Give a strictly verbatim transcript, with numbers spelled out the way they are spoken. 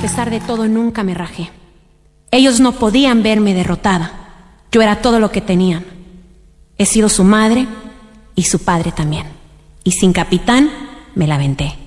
pesar de todo, nunca me rajé. Ellos no podían verme derrotada. Yo era todo lo que tenían. He sido su madre y su padre también. Y sin capitán me la aventé.